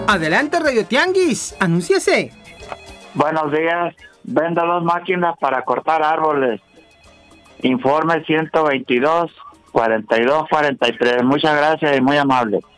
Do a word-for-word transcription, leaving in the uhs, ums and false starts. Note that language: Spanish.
Adelante, Radio Tianguis, anúnciese. Buenos días, vendo dos máquinas para cortar árboles. Informe ciento veintidós, cuarenta y dos, cuarenta y tres. Muchas gracias y muy amable.